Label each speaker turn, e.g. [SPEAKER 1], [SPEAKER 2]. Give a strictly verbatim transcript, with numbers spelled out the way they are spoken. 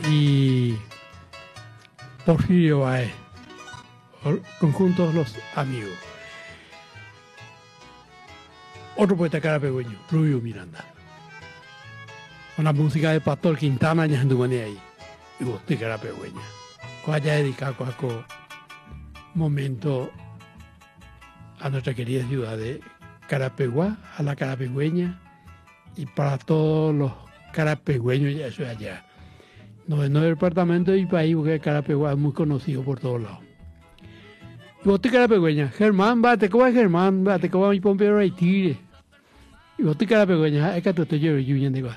[SPEAKER 1] y Porfirio Baez, conjuntos Los Amigos. Otro poeta carapegüeño, Rubio Miranda. Una música de Pastor Quintana, ya en tu manera ahí. Y vos te carapegüeña. Cuaya dedicado a un momento a nuestra querida ciudad de Carapeguá, a la carapegüeña, y para todos los carapegüeños, ya eso es allá. Noveno departamento y país, porque Carapeguá es muy conocido por todos lados. Y vos te carapegüeña, Germán, bate, ¿cómo es Germán? Bate, ¿cómo es mi pompero y tire? Y vos te carapegüeña, es que te estoy llevando de